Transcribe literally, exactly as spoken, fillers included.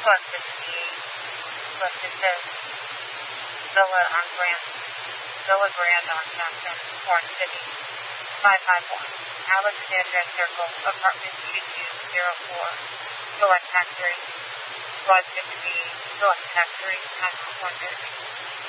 one fifty-eight. Left it says Villa on Grand, Villa Grand on Jackson, Orange City. five five one. Alexandria Circle, apartment two two zero four. Select factory. one fifty-eight. Select factory, past one thirty.